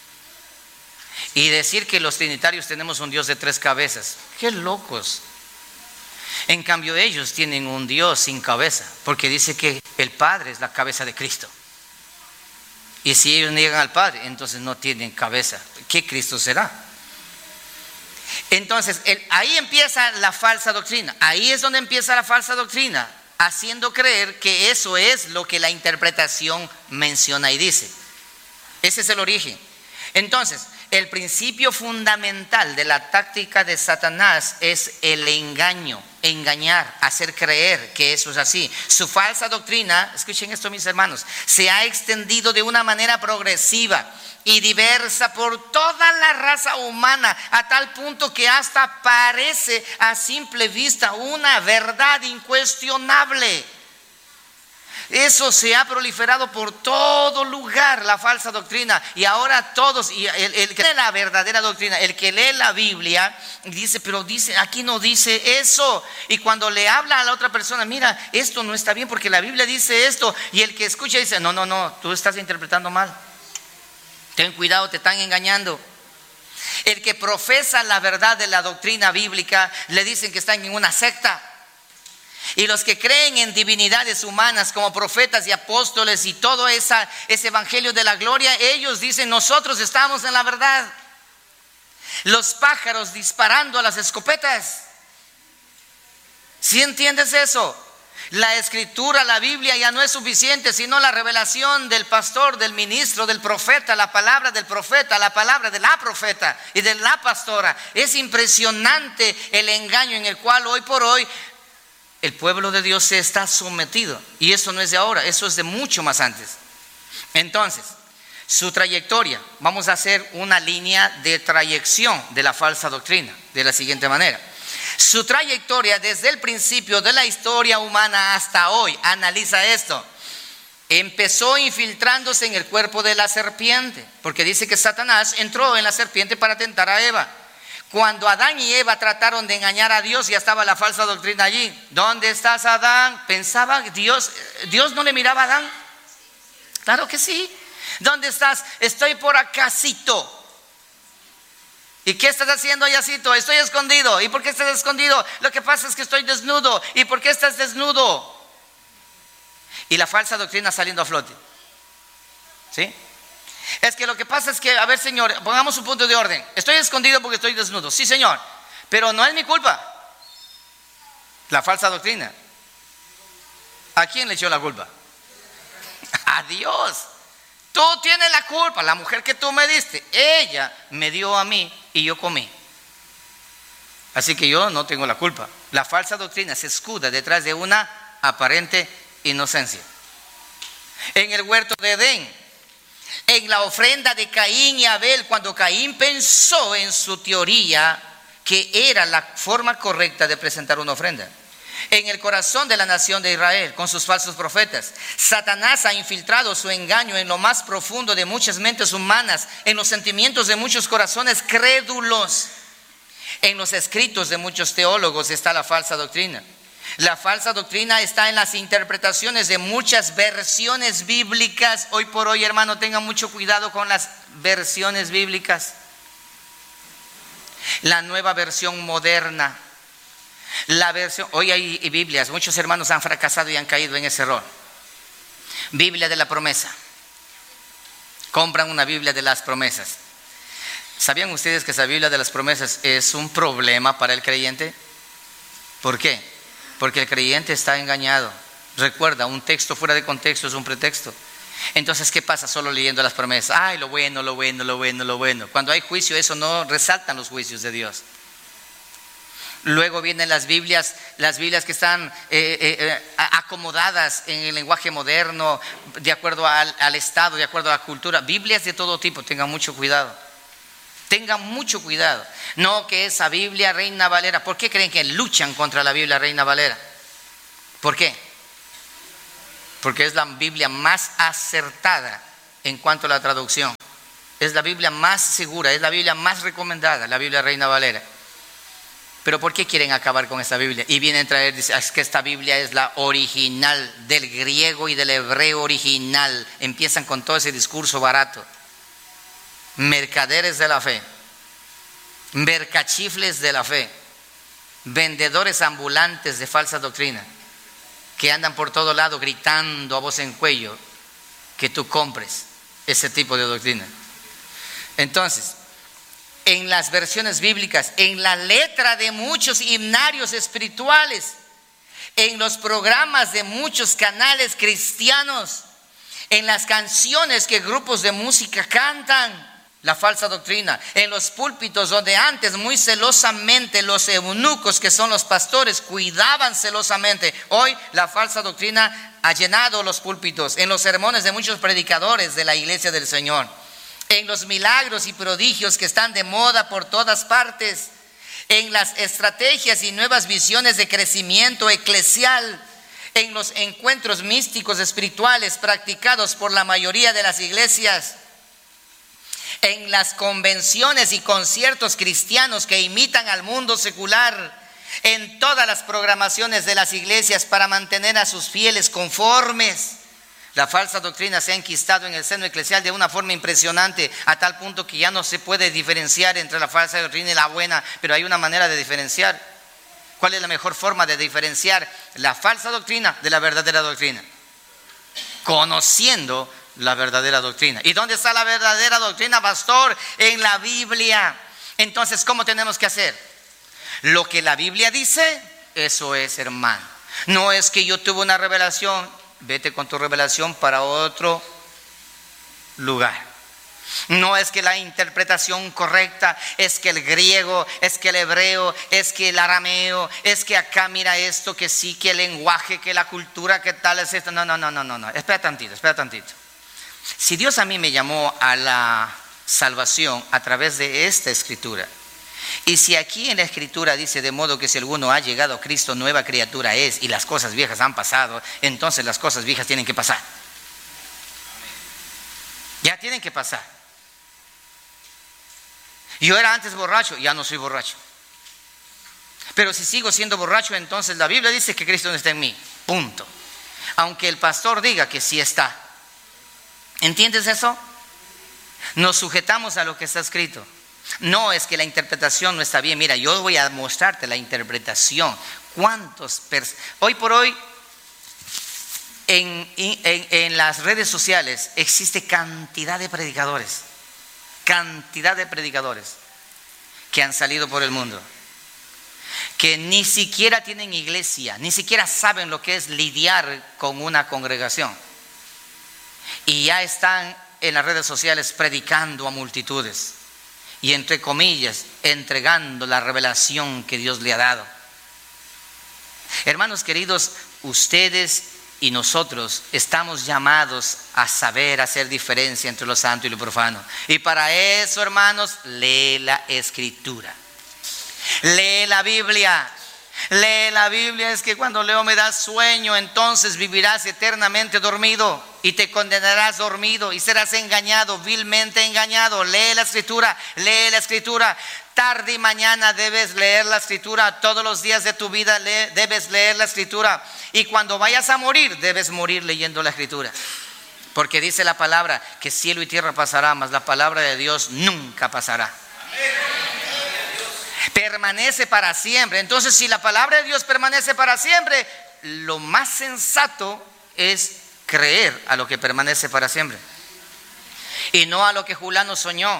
Y decir que los trinitarios tenemos un Dios de tres cabezas. ¡Qué locos! En cambio ellos tienen un Dios sin cabeza, porque dice que el Padre es la cabeza de Cristo. Y si ellos niegan al Padre, entonces no tienen cabeza. ¿Qué Cristo será? Entonces, el, ahí empieza la falsa doctrina. Ahí es donde empieza la falsa doctrina, haciendo creer que eso es lo que la interpretación menciona y dice. Ese es el origen. Entonces, el principio fundamental de la táctica de Satanás es el engaño, engañar, hacer creer que eso es así. Su falsa doctrina, escuchen esto mis hermanos, se ha extendido de una manera progresiva y diversa por toda la raza humana, a tal punto que hasta parece a simple vista una verdad incuestionable. Eso se ha proliferado por todo lugar, la falsa doctrina. Y ahora todos, y el, el que lee la verdadera doctrina, el que lee la Biblia, dice, pero dice, aquí no dice eso. Y cuando le habla a la otra persona, mira, esto no está bien porque la Biblia dice esto. Y el que escucha dice, no, no, no, tú estás interpretando mal. Ten cuidado, te están engañando. El que profesa la verdad de la doctrina bíblica, le dicen que están en una secta. Y los que creen en divinidades humanas como profetas y apóstoles y todo esa, ese evangelio de la gloria, ellos dicen, nosotros estamos en la verdad. Los pájaros disparando a las escopetas. ¿Sí entiendes eso? La escritura, la Biblia ya no es suficiente, sino la revelación del pastor, del ministro, del profeta, la palabra del profeta, la palabra de la profeta y de la pastora. Es impresionante el engaño en el cual hoy por hoy el pueblo de Dios se está sometido. Y eso no es de ahora, eso es de mucho más antes. Entonces, su trayectoria, vamos a hacer una línea de trayección de la falsa doctrina de la siguiente manera. Su trayectoria desde el principio de la historia humana hasta hoy, analiza esto. Empezó infiltrándose en el cuerpo de la serpiente, porque dice que Satanás entró en la serpiente para tentar a Eva. Cuando Adán y Eva trataron de engañar a Dios, ya estaba la falsa doctrina allí. ¿Dónde estás, Adán? Pensaba Dios, Dios no le miraba a Adán. Claro que sí. ¿Dónde estás? Estoy por acácito. ¿Y qué estás haciendo, Yacito? Estoy escondido. ¿Y por qué estás escondido? Lo que pasa es que estoy desnudo. ¿Y por qué estás desnudo? Y la falsa doctrina saliendo a flote. ¿Sí? Es que lo que pasa es que, a ver, Señor, pongamos un punto de orden. Estoy escondido porque estoy desnudo. Sí, Señor, pero no es mi culpa. La falsa doctrina. ¿A quién le echó la culpa? A Dios. Tú tienes la culpa. La mujer que tú me diste, ella me dio a mí y yo comí. Así que yo no tengo la culpa. La falsa doctrina se escuda detrás de una aparente inocencia. En el huerto de Edén, en la ofrenda de Caín y Abel, cuando Caín pensó en su teoría que era la forma correcta de presentar una ofrenda. En el corazón de la nación de Israel, con sus falsos profetas, Satanás ha infiltrado su engaño en lo más profundo de muchas mentes humanas, en los sentimientos de muchos corazones crédulos. En los escritos de muchos teólogos está la falsa doctrina. La falsa doctrina está en las interpretaciones de muchas versiones bíblicas. Hoy por hoy, hermano, tengan mucho cuidado con las versiones bíblicas. La nueva versión moderna. La versión, hoy hay Biblias, muchos hermanos han fracasado y han caído en ese error. Biblia de la promesa. Compran una Biblia de las promesas. ¿Sabían ustedes que esa Biblia de las promesas es un problema para el creyente? ¿Por qué? Porque el creyente está engañado. Recuerda, un texto fuera de contexto es un pretexto. Entonces, ¿qué pasa? Solo leyendo las promesas. Ay, lo bueno, lo bueno, lo bueno, lo bueno. Cuando hay juicio, eso no resaltan los juicios de Dios. Luego vienen las Biblias, las Biblias que están eh, eh, eh, acomodadas en el lenguaje moderno, de acuerdo al, al estado, de acuerdo a la cultura. Biblias de todo tipo, tengan mucho cuidado. Tengan mucho cuidado. No que esa Biblia Reina Valera. ¿Por qué creen que luchan contra la Biblia Reina Valera? ¿Por qué? Porque es la Biblia más acertada en cuanto a la traducción. Es la Biblia más segura, es la Biblia más recomendada, la Biblia Reina Valera. Pero ¿por qué quieren acabar con esta Biblia? Y vienen a traer, dicen, es que esta Biblia es la original, del griego y del hebreo original. Empiezan con todo ese discurso barato. Mercaderes de la fe, mercachifles de la fe, vendedores ambulantes de falsa doctrina, que andan por todo lado gritando a voz en cuello que tú compres ese tipo de doctrina. Entonces, en las versiones bíblicas, en la letra de muchos himnarios espirituales, en los programas de muchos canales cristianos, en las canciones que grupos de música cantan, la falsa doctrina, en los púlpitos donde antes muy celosamente los eunucos, que son los pastores, cuidaban celosamente, hoy la falsa doctrina ha llenado los púlpitos, en los sermones de muchos predicadores de la iglesia del Señor, en los milagros y prodigios que están de moda por todas partes, en las estrategias y nuevas visiones de crecimiento eclesial, en los encuentros místicos espirituales practicados por la mayoría de las iglesias, en las convenciones y conciertos cristianos que imitan al mundo secular, en todas las programaciones de las iglesias para mantener a sus fieles conformes. La falsa doctrina se ha enquistado en el seno eclesial de una forma impresionante, a tal punto que ya no se puede diferenciar entre la falsa doctrina y la buena, pero hay una manera de diferenciar. ¿Cuál es la mejor forma de diferenciar la falsa doctrina de la verdadera doctrina? Conociendo la verdadera doctrina. ¿Y dónde está la verdadera doctrina, pastor? En la Biblia. Entonces, ¿cómo tenemos que hacer? Lo que la Biblia dice, eso es, hermano. No es que yo tuve una revelación, vete con tu revelación para otro lugar. No es que la interpretación correcta es que el griego, es que el hebreo, es que el arameo, es que acá mira esto, que sí, que el lenguaje, que la cultura, que tal es esto. No, no, no, no, no, no. Espera tantito, espera tantito. Si Dios a mí me llamó a la salvación a través de esta escritura, y si aquí en la escritura dice de modo que si alguno ha llegado a Cristo, nueva criatura es, y las cosas viejas han pasado, entonces las cosas viejas tienen que pasar. Ya tienen que pasar. Yo era antes borracho, ya no soy borracho. Pero si sigo siendo borracho, entonces la Biblia dice que Cristo no está en mí. Punto. Aunque el pastor diga que sí está. ¿Entiendes eso? Nos sujetamos a lo que está escrito. No es que la interpretación no está bien. Mira, yo voy a mostrarte la interpretación. ¿Cuántos? Pers- hoy por hoy en, en, en las redes sociales existe cantidad de predicadores. Cantidad de predicadores que han salido por el mundo, que ni siquiera tienen iglesia, ni siquiera saben lo que es lidiar con una congregación, y ya están en las redes sociales predicando a multitudes y, entre comillas, entregando la revelación que Dios le ha dado. Hermanos queridos, ustedes y nosotros estamos llamados a saber hacer diferencia entre lo santo y lo profano. Y para eso, hermanos, lee la escritura. Lee la Biblia. Lee la Biblia. Es que cuando leo me da sueño, entonces vivirás eternamente dormido y te condenarás dormido y serás engañado, vilmente engañado. Lee la escritura, lee la escritura. Tarde y mañana debes leer la escritura. Todos los días de tu vida lee, debes leer la escritura. Y cuando vayas a morir, debes morir leyendo la escritura. Porque dice la palabra que cielo y tierra pasará, mas la palabra de Dios nunca pasará. Amén. Permanece para siempre. Entonces, si la palabra de Dios permanece para siempre, lo más sensato es creer a lo que permanece para siempre. Y no a lo que Julano soñó.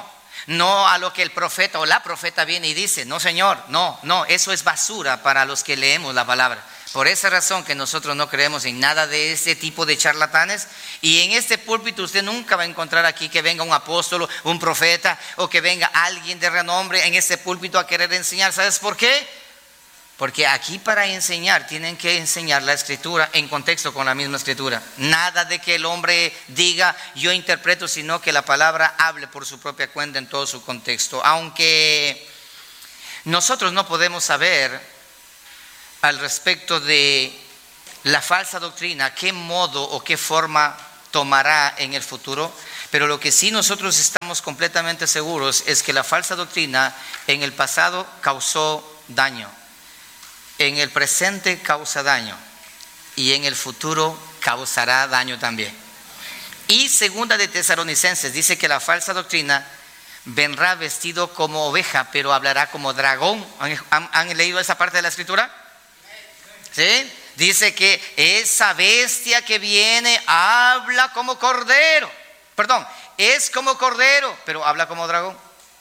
no a lo que el profeta o la profeta viene y dice. No, Señor, no, no, eso es basura para los que leemos la palabra. Por esa razón que nosotros no creemos en nada de ese tipo de charlatanes. Y en este púlpito usted nunca va a encontrar aquí que venga un apóstol, un profeta, o que venga alguien de renombre en este púlpito a querer enseñar. ¿Sabes por qué? Porque aquí para enseñar tienen que enseñar la escritura en contexto con la misma escritura. Nada de que el hombre diga yo interpreto, sino que la palabra hable por su propia cuenta en todo su contexto. Aunque nosotros no podemos saber al respecto de la falsa doctrina, qué modo o qué forma tomará en el futuro, pero lo que sí nosotros estamos completamente seguros es que la falsa doctrina en el pasado causó daño, en el presente causa daño y en el futuro causará daño también. Y segunda de Tesalonicenses dice que la falsa doctrina vendrá vestido como oveja, pero hablará como dragón. ¿Han, han, han leído esa parte de la escritura? ¿Sí? Dice que esa bestia que viene habla como cordero. Perdón, es como cordero, pero habla como dragón.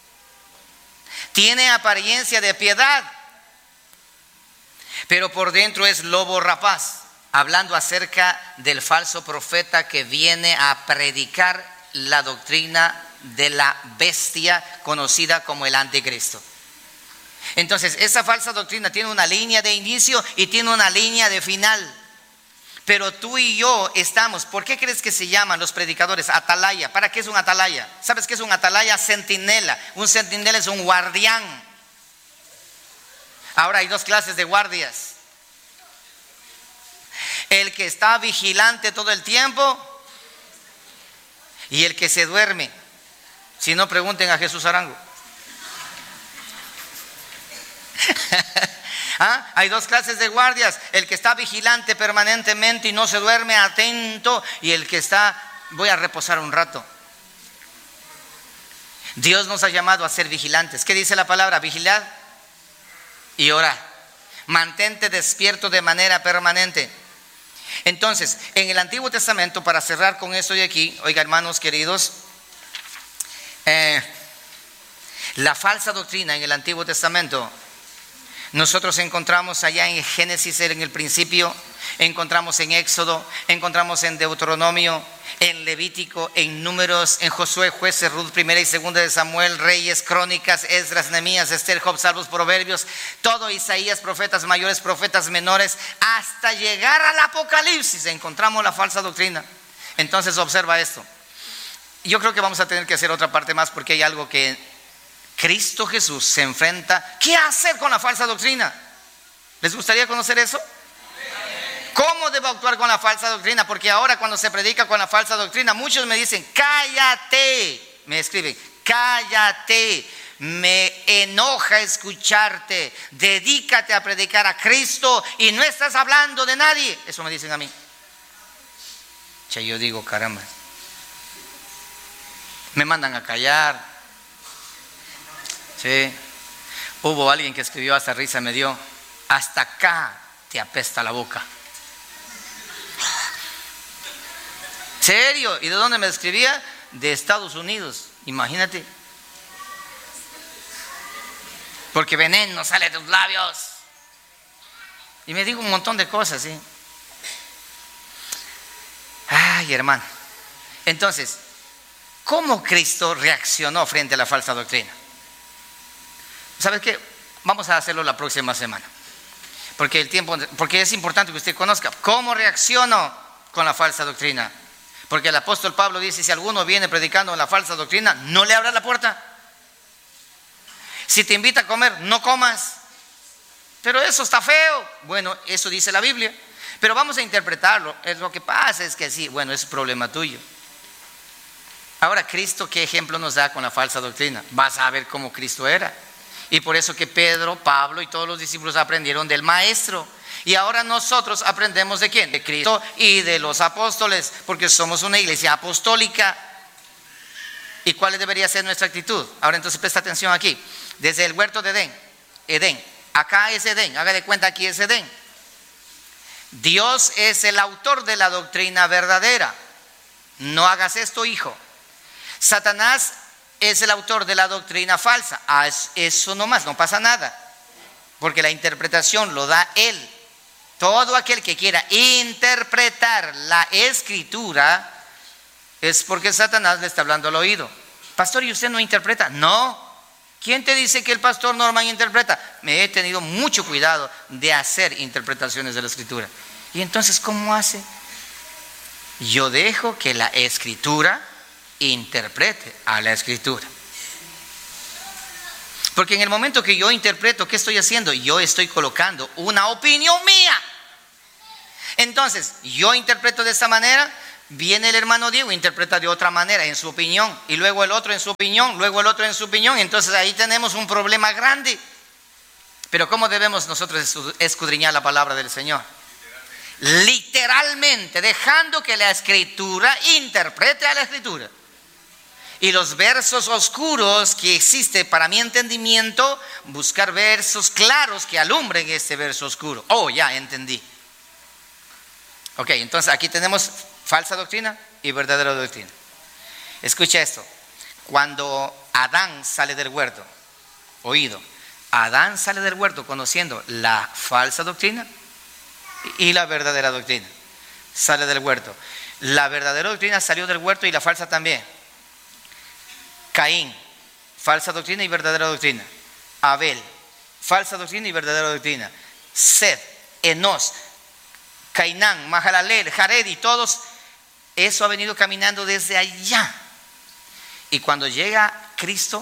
Tiene apariencia de piedad, pero por dentro es lobo rapaz, hablando acerca del falso profeta que viene a predicar la doctrina de la bestia conocida como el anticristo. Entonces, esa falsa doctrina tiene una línea de inicio y tiene una línea de final. Pero tú y yo estamos, ¿por qué crees que se llaman los predicadores atalaya? ¿Para qué es un atalaya? ¿Sabes qué es un atalaya? Centinela. Un centinela es un guardián. Ahora hay dos clases de guardias. El que está vigilante todo el tiempo y el que se duerme. Si no, pregunten a Jesús Arango. ¿Ah? Hay dos clases de guardias: el que está vigilante permanentemente y no se duerme, atento, y el que está, voy a reposar un rato. Dios nos ha llamado a ser vigilantes. ¿Qué dice la palabra? Vigilad y orad. Mantente despierto de manera permanente. Entonces, en el Antiguo Testamento, para cerrar con esto de aquí, oiga, hermanos queridos, eh, la falsa doctrina en el Antiguo Testamento nosotros encontramos allá en Génesis, en el principio, encontramos en Éxodo, encontramos en Deuteronomio, en Levítico, en Números, en Josué, Jueces, Ruth, Primera y Segunda de Samuel, Reyes, Crónicas, Esdras, Nehemías, Esther, Job, Salmos, Proverbios, todo Isaías, profetas mayores, profetas menores, hasta llegar al Apocalipsis encontramos la falsa doctrina. Entonces observa esto. Yo creo que vamos a tener que hacer otra parte más, porque hay algo que Cristo Jesús se enfrenta. ¿Qué hacer con la falsa doctrina? ¿Les gustaría conocer eso? ¿Cómo debo actuar con la falsa doctrina? Porque ahora cuando se predica con la falsa doctrina, muchos me dicen, cállate. Me escriben, cállate. Me enoja escucharte. Dedícate a predicar a Cristo y no estás hablando de nadie. Eso me dicen a mí. Che, yo digo, caramba. Me mandan a callar. Sí, hubo alguien que escribió, hasta risa me dio: hasta acá te apesta la boca. ¿Serio? ¿Y de dónde me escribía? De Estados Unidos, imagínate. Porque veneno sale de tus labios. Y me dijo un montón de cosas, ¿sí? Ay, hermano. Entonces, ¿cómo Cristo reaccionó frente a la falsa doctrina? ¿Sabes qué? Vamos a hacerlo la próxima semana. Porque el tiempo, porque es importante que usted conozca cómo reaccionó con la falsa doctrina. Porque el apóstol Pablo dice: si alguno viene predicando la falsa doctrina, no le abras la puerta. Si te invita a comer, no comas. Pero eso está feo. Bueno, eso dice la Biblia. Pero vamos a interpretarlo. Es lo que pasa es que sí, bueno, es problema tuyo. Ahora, Cristo, ¿qué ejemplo nos da con la falsa doctrina? Vas a ver cómo Cristo era. Y por eso que Pedro, Pablo y todos los discípulos aprendieron del maestro. Y ahora nosotros aprendemos ¿de quién? De Cristo y de los apóstoles, porque somos una iglesia apostólica. ¿Y cuál debería ser nuestra actitud? Ahora entonces presta atención aquí. Desde el huerto de Edén, Edén, acá es Edén, haga de cuenta aquí es Edén. Dios es el autor de la doctrina verdadera. No hagas esto, hijo. Satanás es el autor de la doctrina falsa. Ah, eso nomás, no pasa nada, porque la interpretación lo da él. Todo aquel que quiera interpretar la escritura es porque Satanás le está hablando al oído. Pastor, ¿y usted no interpreta? No. ¿Quién te dice que el pastor Norman interpreta? Me he tenido mucho cuidado de hacer interpretaciones de la escritura. ¿Y entonces cómo hace? Yo dejo que la escritura interprete a la escritura. Porque en el momento que yo interpreto, ¿qué estoy haciendo? Yo estoy colocando una opinión mía. Entonces, yo interpreto de esta manera, viene el hermano Diego, interpreta de otra manera en su opinión, y luego el otro en su opinión, luego el otro en su opinión. Entonces ahí tenemos un problema grande. Pero ¿cómo debemos nosotros escudriñar la palabra del Señor? Literalmente, Literalmente dejando que la escritura interprete a la escritura. Y los versos oscuros que existe para mi entendimiento, buscar versos claros que alumbren este verso oscuro. Oh, ya entendí. Ok, entonces aquí tenemos falsa doctrina y verdadera doctrina. Escucha esto. Cuando Adán sale del huerto, oído, Adán sale del huerto conociendo la falsa doctrina y la verdadera doctrina. Sale del huerto. La verdadera doctrina salió del huerto y la falsa también. Caín, falsa doctrina y verdadera doctrina. Abel, falsa doctrina y verdadera doctrina. Seth, Enos, Cainán, Mahalalel, Jared y todos, eso ha venido caminando desde allá. Y cuando llega Cristo,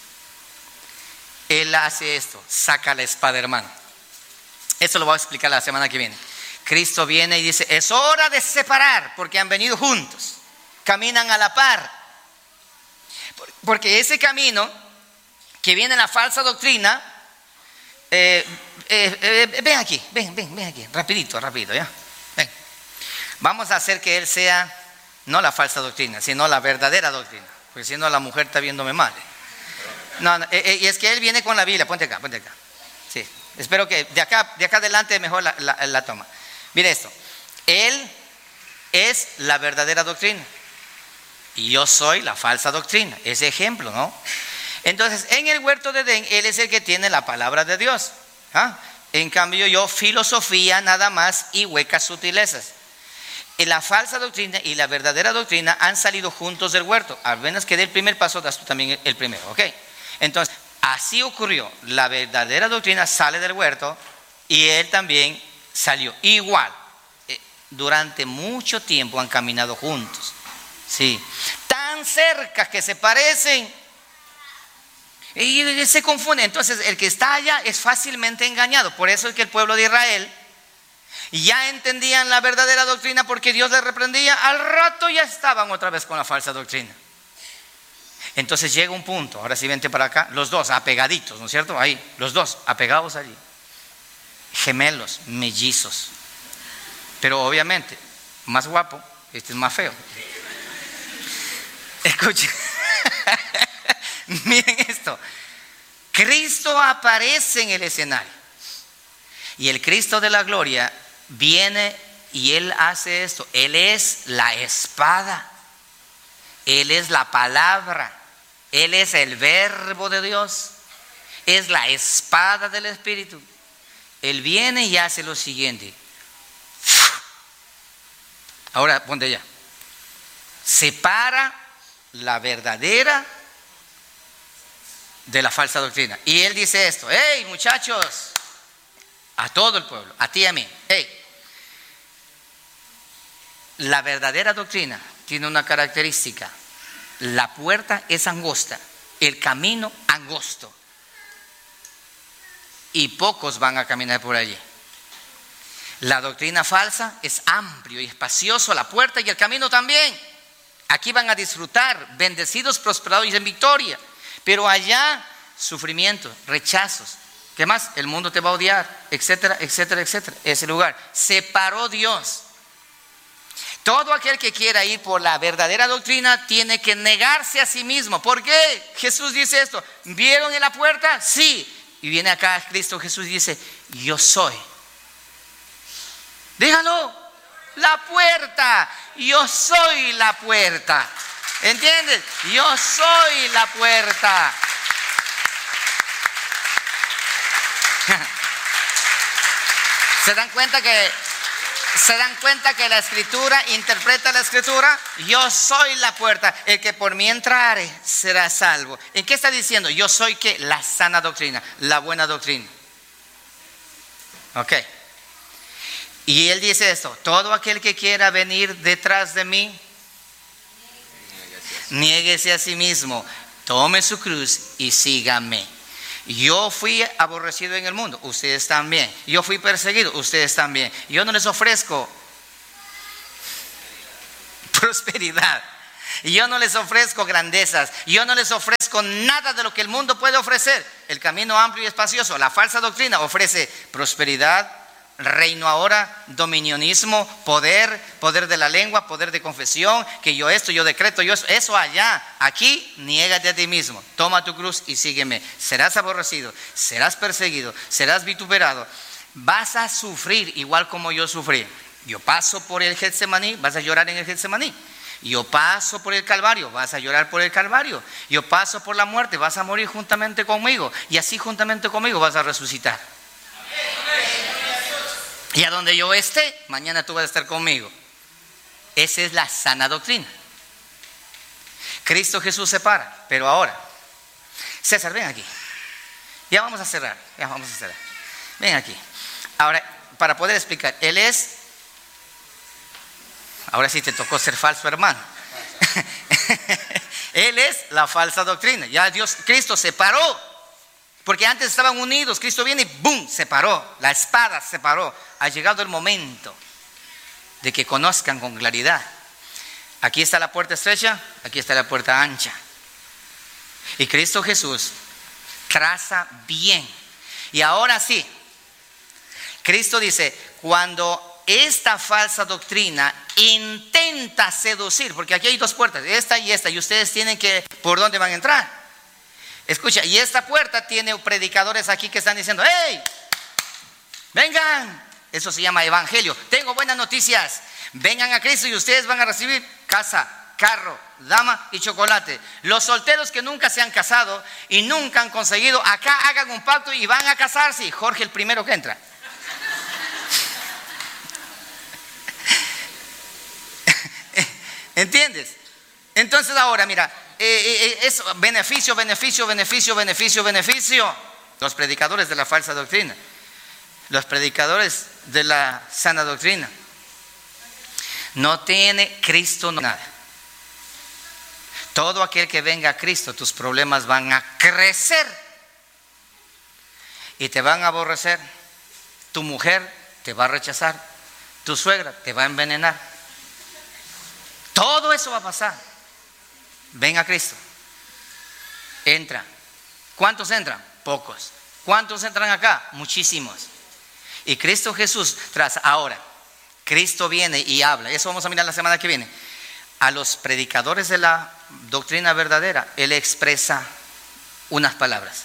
Él hace esto, saca la espada, hermano. Eso lo voy a explicar la semana que viene. Cristo viene y dice, es hora de separar, porque han venido juntos, caminan a la par. Porque ese camino que viene en la falsa doctrina, eh, eh, eh, ven aquí, ven, ven, ven aquí, rapidito, rapidito, ya. Ven. Vamos a hacer que él sea, no la falsa doctrina, sino la verdadera doctrina, porque si no la mujer está viéndome mal. No, no eh, eh, y es que él viene con la Biblia, ponte acá, ponte acá. Sí, espero que de acá, de acá adelante mejor la, la, la toma. Mire esto, él es la verdadera doctrina. Y yo soy la falsa doctrina, ese ejemplo, ¿no? Entonces, en el huerto de Edén, él es el que tiene la palabra de Dios. ¿Ah? En cambio, yo filosofía nada más y huecas sutilezas. Y la falsa doctrina y la verdadera doctrina han salido juntos del huerto. Al menos que dé el primer paso, das tú también el primero, ¿ok? Entonces, así ocurrió. La verdadera doctrina sale del huerto y él también salió. Igual, eh, durante mucho tiempo han caminado juntos. Sí, tan cerca que se parecen y se confunden. Entonces el que está allá es fácilmente engañado. Por eso es que el pueblo de Israel ya entendían la verdadera doctrina, porque Dios les reprendía. Al rato ya estaban otra vez con la falsa doctrina. Entonces llega un punto, ahora sí vente para acá, los dos apegaditos, ¿no es cierto? Ahí, los dos apegados allí, gemelos, mellizos, pero obviamente más guapo, este es más feo. Escuchen, miren esto. Cristo aparece en el escenario y el Cristo de la gloria viene y Él hace esto. Él es la espada, Él es la palabra, Él es el verbo de Dios, es la espada del Espíritu. Él viene y hace lo siguiente. Ahora ponte ya. Separa la verdadera de la falsa doctrina. Y él dice esto: hey muchachos, a todo el pueblo, a ti y a mí, hey, la verdadera doctrina tiene una característica: la puerta es angosta, el camino angosto, y pocos van a caminar por allí. La doctrina falsa es amplio y espacioso, la puerta y el camino también. Aquí van a disfrutar, bendecidos, prosperados y en victoria. Pero allá, sufrimiento, rechazos. ¿Qué más? El mundo te va a odiar, etcétera, etcétera, etcétera. Ese lugar separó Dios. Todo aquel que quiera ir por la verdadera doctrina tiene que negarse a sí mismo. ¿Por qué? Jesús dice esto: ¿vieron en la puerta? Sí. Y viene acá Cristo Jesús y dice: yo soy. Dígalo. La puerta. Yo soy la puerta. ¿Entiendes? Yo soy la puerta. ¿Se dan cuenta que se dan cuenta que la escritura interpreta la escritura? Yo soy la puerta, el que por mí entrare será salvo. ¿En qué está diciendo? Yo soy que la sana doctrina, la buena doctrina. Ok. Y él dice esto: todo aquel que quiera venir detrás de mí, niéguese a sí mismo, tome su cruz y sígame. Yo fui aborrecido en el mundo, ustedes también. Yo fui perseguido, ustedes también. Yo no les ofrezco prosperidad. Yo no les ofrezco grandezas. Yo no les ofrezco nada de lo que el mundo puede ofrecer. El camino amplio y espacioso, la falsa doctrina, ofrece prosperidad, reino ahora, dominionismo, poder, poder de la lengua, poder de confesión, que yo esto, yo decreto, yo eso, eso allá. Aquí, niégate a ti mismo, toma tu cruz y sígueme. Serás aborrecido, serás perseguido, serás vituperado, vas a sufrir igual como yo sufrí. Yo paso por el Getsemaní, vas a llorar en el Getsemaní. Yo paso por el Calvario, vas a llorar por el Calvario. Yo paso por la muerte, vas a morir juntamente conmigo, y así juntamente conmigo vas a resucitar. Y a donde yo esté, mañana tú vas a estar conmigo. Esa es la sana doctrina. Cristo Jesús se para, pero ahora, César, ven aquí. Ya vamos a cerrar, ya vamos a cerrar. Ven aquí. Ahora, para poder explicar, Él es, ahora sí te tocó ser falso, hermano. Él es la falsa doctrina. Ya Dios, Cristo se paró. Porque antes estaban unidos, Cristo viene y ¡boom! Se paró, la espada se paró. Ha llegado el momento de que conozcan con claridad. Aquí está la puerta estrecha, aquí está la puerta ancha. Y Cristo Jesús traza bien. Y ahora sí, Cristo dice, cuando esta falsa doctrina intenta seducir, porque aquí hay dos puertas, esta y esta, y ustedes tienen que, ¿por dónde van a entrar? Escucha, y esta puerta tiene predicadores aquí que están diciendo, ¡hey! Vengan, eso se llama evangelio. Tengo buenas noticias. Vengan a Cristo y ustedes van a recibir casa, carro, dama y chocolate. Los solteros que nunca se han casado y nunca han conseguido, acá hagan un pacto y van a casarse. Jorge el primero que entra. ¿Entiendes? Entonces ahora mira, eh, eh, es beneficio, beneficio, beneficio, beneficio, beneficio. Los predicadores de la falsa doctrina, los predicadores de la sana doctrina. No tiene Cristo nada. Todo aquel que venga a Cristo, tus problemas van a crecer y te van a aborrecer. Tu mujer te va a rechazar, tu suegra te va a envenenar. Todo eso va a pasar. Ven a Cristo. Entra. ¿Cuántos entran? Pocos. ¿Cuántos entran acá? Muchísimos. Y Cristo Jesús tras ahora, Cristo viene y habla. Eso vamos a mirar la semana que viene. A los predicadores de la doctrina verdadera, Él expresa unas palabras.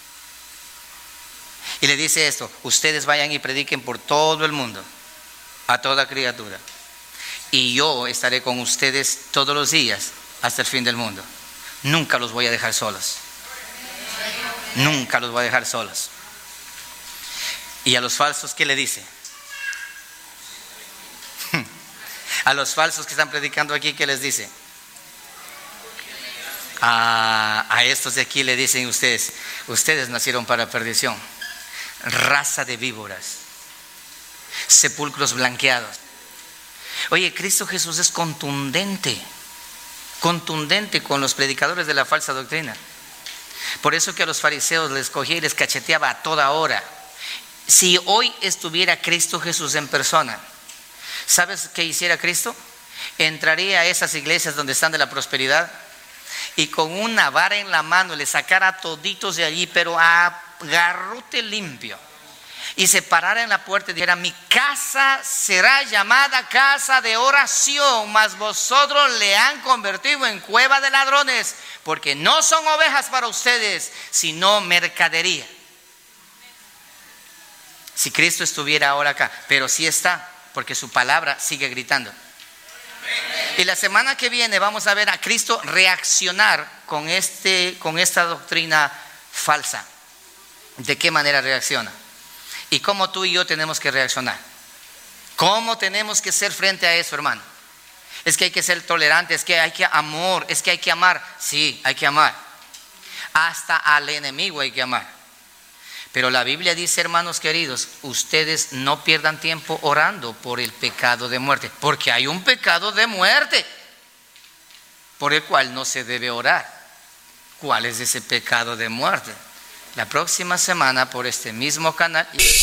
Y le dice esto: ustedes vayan y prediquen por todo el mundo, a toda criatura. Y yo estaré con ustedes todos los días hasta el fin del mundo. Nunca los voy a dejar solos. Nunca los voy a dejar solos. Y a los falsos, ¿qué le dice? A los falsos que están predicando aquí, ¿qué les dice? A, a estos de aquí le dicen ustedes: ustedes nacieron para perdición, raza de víboras, sepulcros blanqueados. Oye, Cristo Jesús es contundente, contundente con los predicadores de la falsa doctrina. Por eso que a los fariseos les cogía y les cacheteaba a toda hora. Si hoy estuviera Cristo Jesús en persona, ¿sabes qué hiciera Cristo? Entraría a esas iglesias donde están de la prosperidad y con una vara en la mano le sacara a toditos de allí, pero a garrote limpio, y se parara en la puerta y dijera: mi casa será llamada casa de oración, mas vosotros le han convertido en cueva de ladrones, porque no son ovejas para ustedes, sino mercadería. Si Cristo estuviera ahora acá, pero sí está, porque su palabra sigue gritando. Y la semana que viene vamos a ver a Cristo reaccionar con, este, con esta doctrina falsa. ¿De qué manera reacciona? Y cómo tú y yo tenemos que reaccionar. ¿Cómo tenemos que ser frente a eso, hermano? Es que hay que ser tolerantes, es que hay que amor, es que hay que amar. Sí, hay que amar. Hasta al enemigo hay que amar. Pero la Biblia dice, hermanos queridos, ustedes no pierdan tiempo orando por el pecado de muerte, porque hay un pecado de muerte por el cual no se debe orar. ¿Cuál es ese pecado de muerte? La próxima semana por este mismo canal.